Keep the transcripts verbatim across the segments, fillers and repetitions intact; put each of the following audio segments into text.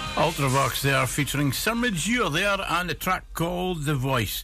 Ultravox there featuring Sir Major there and the track called The Voice.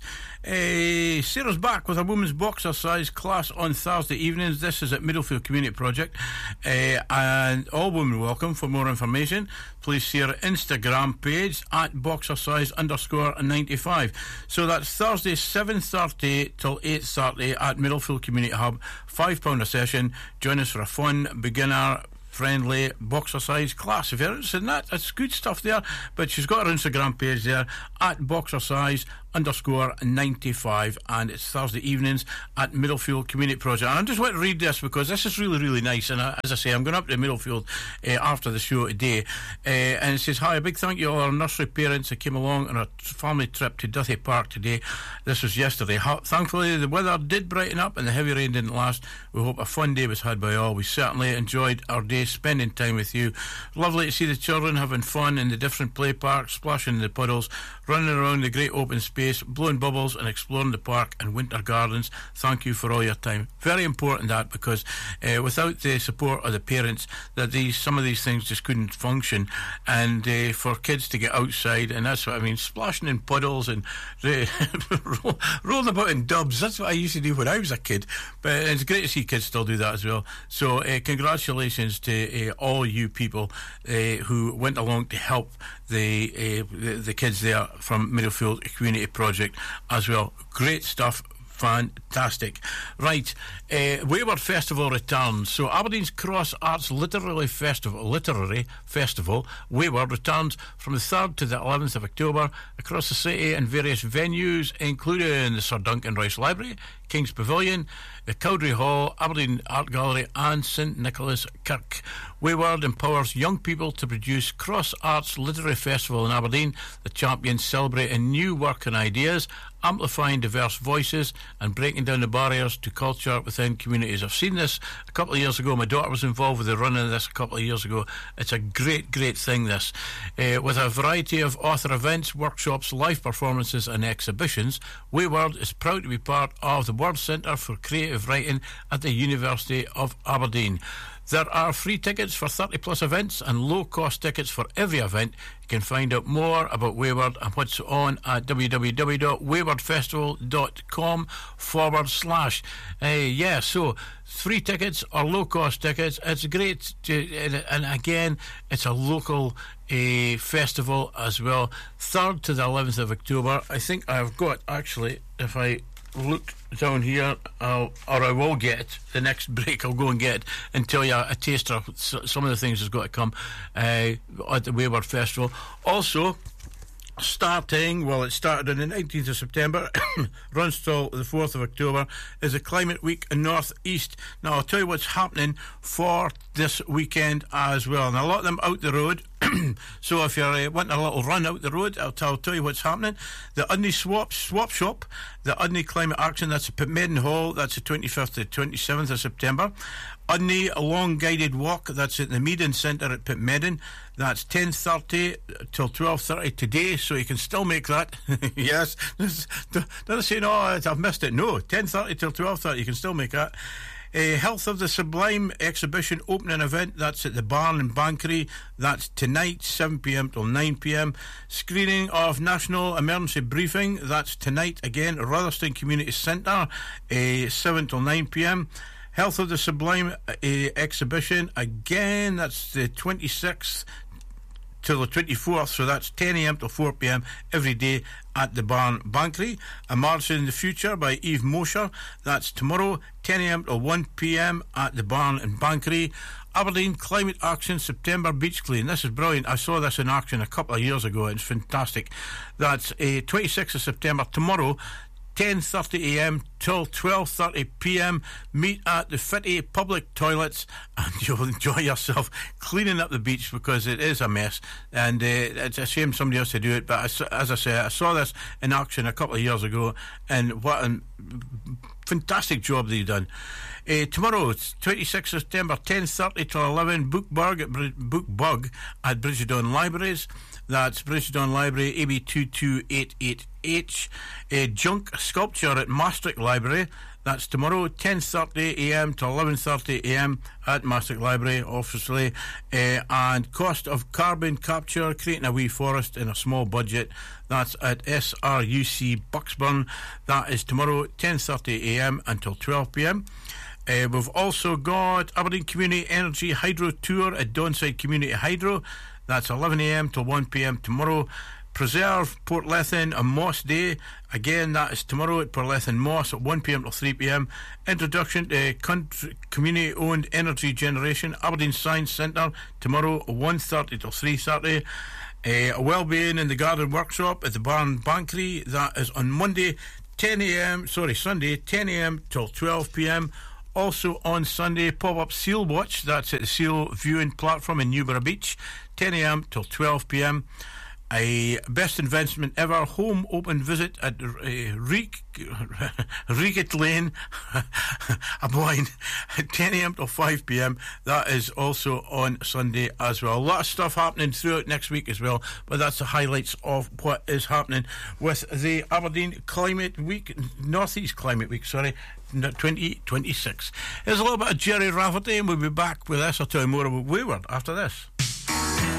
Uh, Sarah's back with a women's boxer size class on Thursday evenings. This is at Middlefield Community Project, uh, and all women welcome. For more information, please see her Instagram page at boxersize underscore ninety-five. So that's Thursday seven thirty till eight thirty at Middlefield Community Hub. five pounds a session. Join us for a fun beginner friendly boxer size class. If you're interested in that, that's good stuff there. But she's got her Instagram page there at boxersize underscore ninety-five, and it's Thursday evenings at Middlefield Community Project. And I just want to read this because this is really, really nice. And I, as I say, I'm going up to Middlefield uh, after the show today. Uh, and it says, hi, a big thank you to all our nursery parents that came along on a family trip to Duthie Park today. This was yesterday. Ha- thankfully, the weather did brighten up and the heavy rain didn't last. We hope a fun day was had by all. We certainly enjoyed our day spending time with you. Lovely to see the children having fun in the different play parks, splashing in the puddles, running around the great open space, blowing bubbles and exploring the park and winter gardens. Thank you for all your time. Very important that, because uh, without the support of the parents, that these some of these things just couldn't function. And uh, for kids to get outside, and that's what I mean, splashing in puddles and uh, rolling about in dubs, that's what I used to do when I was a kid. But it's great to see kids still do that as well. So uh, congratulations to uh, all you people uh, who went along to help the, uh, the the kids there from Middlefield Community Project as well. Great stuff. Fantastic. Right, uh, Wayward Festival returns. So Aberdeen's Cross Arts Literary Festival, Literary Festival, Wayward, returns from the third to the eleventh of October across the city in various venues, including the Sir Duncan Royce Library, King's Pavilion, the Cowdray Hall, Aberdeen Art Gallery and St Nicholas Kirk. Wayward empowers young people to produce Cross Arts Literary Festival in Aberdeen. The champions celebrating new work and ideas, amplifying diverse voices and breaking down the barriers to culture within communities. I've seen this a couple of years ago. My daughter was involved with the running of this a couple of years ago. It's a great, great thing, this. Uh, with a variety of author events, workshops, live performances and exhibitions, Wayward is proud to be part of the World Centre for Creative Writing at the University of Aberdeen. There are free tickets for thirty plus events and low-cost tickets for every event. You can find out more about Wayward and what's on at www.waywardfestival.com forward slash. Uh, yeah, so free tickets or low-cost tickets. It's great. To, and again, it's a local uh, festival as well. third to the eleventh of October. I think I've got, actually, if I look down here, I'll, or I will get the next break. I'll go and get and tell you a, a taster of some of the things that's got to come uh, at the Wayward Festival. Also, starting, well, it started on the nineteenth of September, runs till the fourth of October, is a Climate Week in North East. Now, I'll tell you what's happening for this weekend as well. And a lot of them out the road. So if you're uh, wanting a little run out the road, I'll, t- I'll tell you what's happening. The Udney Swap Swap Shop, the Udney Climate Action, that's at Pitmaiden Hall, that's the twenty-fifth to twenty-seventh of September. Udney A Long Guided Walk, that's at the Meaden Centre at Pitmaiden, that's ten thirty till twelve thirty today, so you can still make that. Yes, don't say, no, I've missed it. No, ten thirty till twelve thirty, you can still make that. Uh, Health of the Sublime exhibition opening event, that's at the Barn in Bankery, that's tonight seven p.m. till nine p.m. Screening of National Emergency Briefing, that's tonight again, Rotherstone Community Centre, uh, seven till nine p.m. Health of the Sublime uh, exhibition, again, that's the twenty-sixth till the twenty-fourth, so that's ten a.m. till four p.m. every day at the Barn Bankery. A March in the Future by Eve Mosher, that's tomorrow, ten a.m. till one p.m. at the Barn in Bankery. Aberdeen Climate Action September Beach Clean. This is brilliant. I saw this in action a couple of years ago. It's fantastic. That's uh, twenty-sixth of September, tomorrow, ten thirty a.m. till twelve thirty p.m. Meet at the Fitty public toilets and you'll enjoy yourself cleaning up the beach, because it is a mess, and uh, it's a shame somebody else to do it. But as, as I say, I saw this in action a couple of years ago, and what a fantastic job they've done. Uh, tomorrow, twenty-sixth of September, ten thirty till eleven, Book Bug at, Br- Book Bug at Bridgetone Libraries. That's Bridgetone Library, A B two two eight eight H. A junk sculpture at Maastricht Library. That's tomorrow, ten thirty a m to eleven thirty a m at Maastricht Library, obviously. Uh, and cost of carbon capture, creating a wee forest in a small budget. That's at S R U C Bucksburn. That is tomorrow, ten thirty a m until twelve p m. Uh, we've also got Aberdeen Community Energy Hydro Tour at Donside Community Hydro. That's eleven a m till one p m tomorrow. Preserve Portlethen and Moss Day. Again, that is tomorrow at Portlethen Moss at one p m till three p m. Introduction to country, community-owned energy generation, Aberdeen Science Centre, tomorrow one thirty till three thirty. Uh, Wellbeing in the Garden Workshop at the Barn Bankery. That is on Monday, ten a m, sorry, Sunday, ten a m till twelve p m. Also on Sunday, pop-up seal watch. That's at the seal viewing platform in Newborough Beach, ten a m till twelve p m. A best investment ever home open visit at uh, Reek Reekett Lane, a blind, at ten a m till five p m. That is also on Sunday as well. A lot of stuff happening throughout next week as well, but that's the highlights of what is happening with the Aberdeen Climate Week, North East Climate Week, sorry, twenty twenty-six. Here's a little bit of Jerry Rafferty, and we'll be back with this. I'll tell you more about Wayward after this.